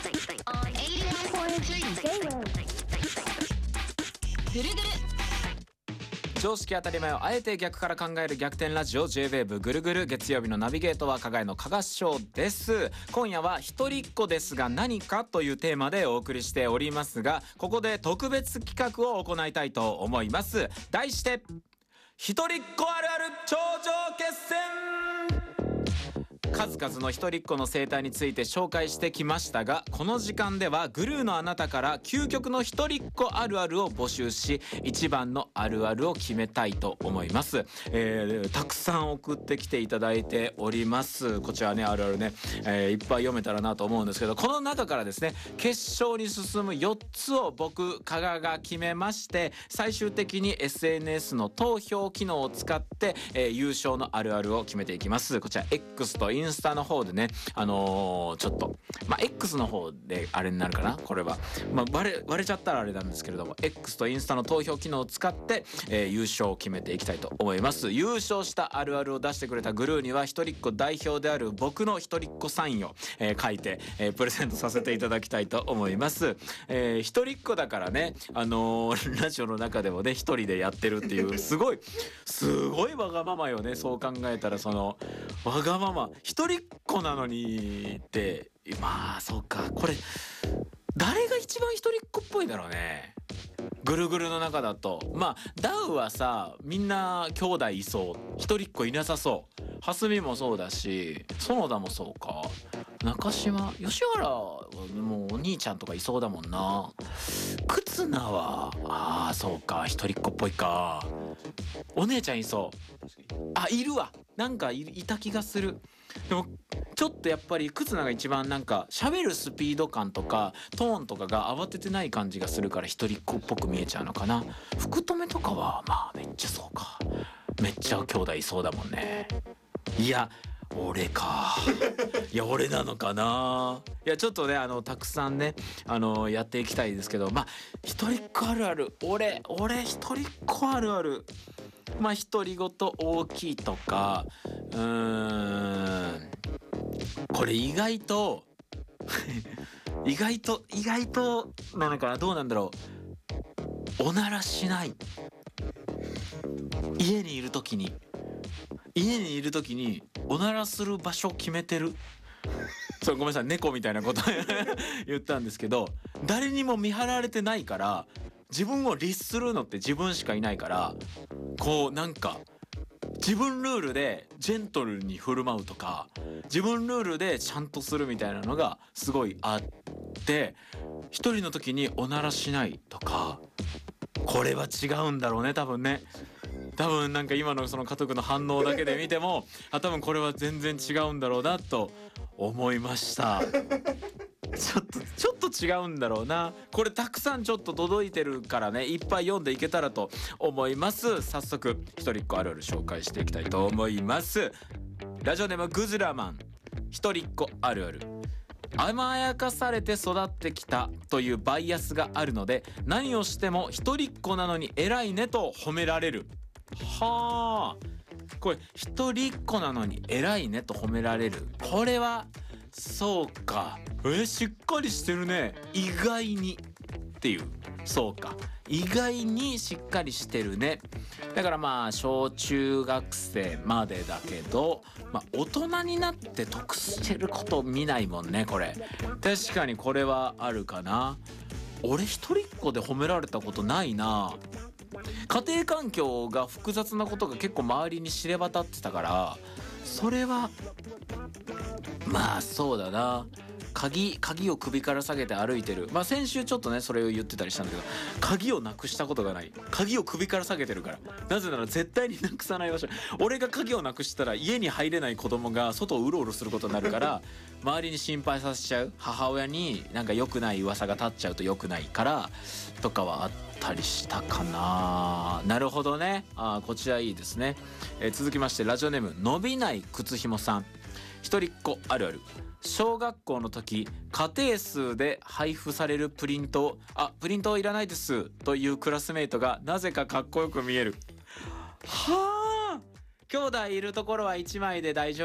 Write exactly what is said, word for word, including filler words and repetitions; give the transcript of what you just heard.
ぐるぐる常識当たり前をあえて逆から考える逆転ラジオ ジェイウェーブ ぐるぐる。月曜日のナビゲートは加賀谷の加賀翔です。今夜は一人っ子ですが何かというテーマでお送りしておりますが、ここで特別企画を行いたいと思います。題して一人っ子あるある頂上決戦。数々の一人っ子の生態について紹介してきましたが、この時間ではグルーのあなたから究極の一人っ子あるあるを募集し、一番のあるあるを決めたいと思います。えー、たくさん送ってきていただいております。こちらね、あるあるね、えー、いっぱい読めたらなと思うんですけど、この中からですね、決勝に進むよっつを僕加賀が決めまして、最終的に エスエヌエス の投票機能を使って、えー、優勝のあるあるを決めていきます。こちら X とインスタの方でね、あのー、ちょっとまあ X の方であれになるかな、これはまあ割れ割れちゃったらあれなんですけれども、 X とインスタの投票機能を使って、えー、優勝を決めていきたいと思います。優勝したあるあるを出してくれたグルーには一人っ子代表である僕の一人っ子サインを、えー、書いて、えー、プレゼントさせていただきたいと思います。えー、一人っ子だからね、あのー、ラジオの中でもね一人でやってるっていうすごいすごいわがままよね。そう考えたら、そのわがまま一人っ子なのにって、まあそうか、これ誰が一番一人っ子っぽいだろうね、ぐるぐるの中だと。まあダウはさ、みんな兄弟いそう、一人っ子いなさそう。蓮見もそうだし、園田もそうか、中島、吉原はもうお兄ちゃんとかいそうだもんな。忽那はああそうか、一人っ子っぽいか。お姉ちゃんいそう。あ、いるわ、なんか い, いた気がする。でもちょっとやっぱり忽那が一番なんか喋るスピード感とかトーンとかが慌ててない感じがするから一人っ子っぽく見えちゃうのかな。福留とかはまあめっちゃそうか、めっちゃ兄弟いそうだもんね。いや俺かいや俺なのかな。いやちょっとね、あのたくさんね、あのやっていきたいですけど、まあ一人っ子あるある、俺俺一人っ子あるある、まあ独り言大きいとか、うーんこれ意外と意外と意外となのかな、どうなんだろう。おならしない、家にいる時に家にいる時におならする場所決めてる。そう、ごめんなさい、猫みたいなこと言ったんですけど、誰にも見張られてないから、自分を律するのって自分しかいないから、こうなんか自分ルールでジェントルに振る舞うとか、自分ルールでちゃんとするみたいなのがすごいあって、一人の時におならしないとか、これは違うんだろうね、多分ね。多分なんか今のその家族の反応だけで見ても、あ、多分これは全然違うんだろうなと思いました。ちょっとちょっと違うんだろうな。これたくさんちょっと届いてるからね、いっぱい読んでいけたらと思います。早速一人っ子あるある紹介していきたいと思います。ラジオネームグズラマン。一人っ子あるある。甘やかされて育ってきたというバイアスがあるので、何をしても一人っ子なのに偉いねと褒められる。はあ、これ一人っ子なのに偉いねと褒められる、これはそうか、えー、しっかりしてるね、意外にっていう。そうか、意外にしっかりしてるね。だからまあ小中学生までだけど、まあ大人になって得してること見ないもんね、これ。確かにこれはあるかな。俺一人っ子で褒められたことないな。家庭環境が複雑なことが結構周りに知れ渡ってたから、それはまあそうだな。鍵鍵を首から下げて歩いてる、まあ先週ちょっとねそれを言ってたりしたんだけど、鍵をなくしたことがない。鍵を首から下げてるから。なぜなら絶対になくさない場所。俺が鍵をなくしたら家に入れない子供が外をうろうろすることになるから周りに心配させちゃう。母親になんか良くない噂が立っちゃうと良くないからとかはあったりしたかな。なるほどね。あ、こちらいいですね。えー、続きましてラジオネーム伸びない靴ひもさん。一人っ子あるある。小学校の時、家庭数で配布されるプリントを、あ、プリントいらないですというクラスメイトがなぜかかっこよく見える。はあ、兄弟いるところはいちまいで大丈夫